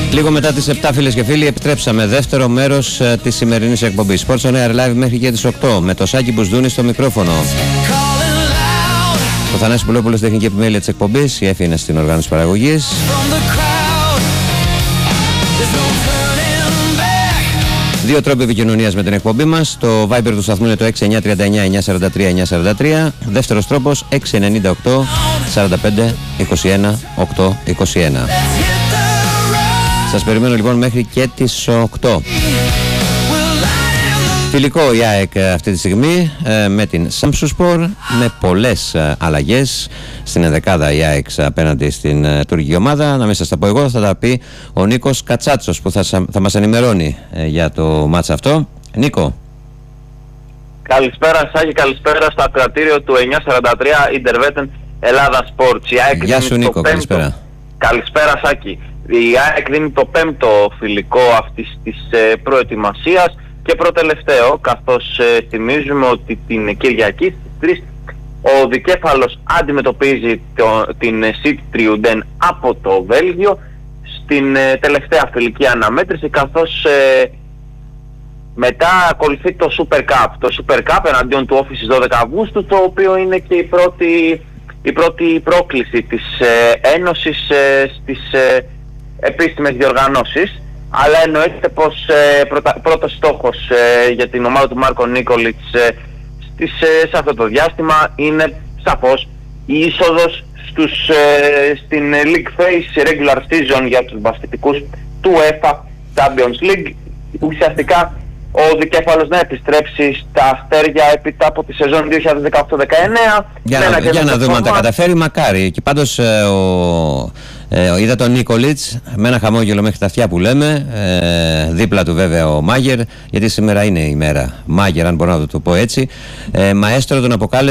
Λίγο μετά τις 7, φίλες και φίλοι, επιστρέψαμε. Δεύτερο μέρος της σημερινής εκπομπής Sports on Air Live μέχρι και τις 8. Με το Σάκη Μπουσδούνη στο μικρόφωνο. Ο Θανάσης Πουλόπουλος, τεχνική επιμέλεια της εκπομπής. Η Εφη είναι στην οργάνωση παραγωγής. Δύο τρόποι επικοινωνίας με την εκπομπή μας. Το Viber του σταθμού είναι το 6939-943-943. Δεύτερος τρόπος 698-45-21-821. Σας περιμένω λοιπόν μέχρι και τις 8. Φιλικό η ΑΕΚ αυτή τη στιγμή με την Σάμψουσπορ, με πολλές αλλαγές στην ενδεκάδα η ΑΕΚ απέναντι στην τουρκική ομάδα. Να μην σας τα πω εγώ, θα τα πει ο Νίκος Κατσάτσος που θα μας ενημερώνει για το μάτς αυτό. Νίκο. Καλησπέρα Σάκη, καλησπέρα στο ακροατήριο του 943 Intervetten Ελλάδα Sports. Γεια σου Νίκο, καλησπέρα. Καλησπέρα Σάκη. Η ΑΕΚ δίνει το 5ο φιλικό αυτής της προετοιμασίας και προτελευταίο, καθώς θυμίζουμε ότι την Κυριακή στις 3 ο δικέφαλος αντιμετωπίζει την SIT Triuden από το Βέλγιο στην τελευταία φιλική αναμέτρηση, καθώς μετά ακολουθεί το Super Cup. Το Super Cup εναντίον του Όφη στις 12 Αυγούστου, το οποίο είναι και η πρώτη πρόκληση της Ένωσης στις επίσημες διοργανώσεις. Αλλά εννοείται πως πρώτος στόχος για την ομάδα του Μάρκο Νίκολιτς σε αυτό το διάστημα είναι σαφώς η είσοδος στην League Phase Regular Season για τους μπασκετικούς του UEFA Champions League. Ουσιαστικά ο δικέφαλος να επιστρέψει στα αστέρια έπειτα από τη σεζόν 2018-19. Για να δούμε αν τα καταφέρει, μακάρι. Και πάντως είδα τον Νίκολιτς με ένα χαμόγελο μέχρι τα αυτιά που λέμε, δίπλα του βέβαια ο Μάγερ, γιατί σήμερα είναι η μέρα Μάγερ, αν μπορώ να το πω έτσι. Μαέστρο τον αποκάλεσε